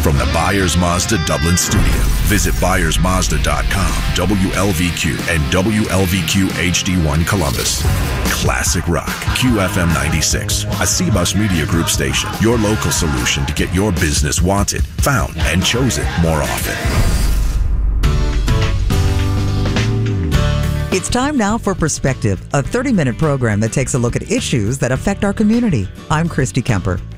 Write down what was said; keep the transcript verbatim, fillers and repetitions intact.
From the Byers Mazda Dublin studio, visit byers mazda dot com, W L V Q, and W L V Q H D one Columbus. Classic rock, Q F M ninety-six, a C-Bus Media Group station. Your local solution to get your business wanted, found, and chosen more often. It's time now for Perspective, a thirty-minute program that takes a look at issues that affect our community. I'm Christy Kemper.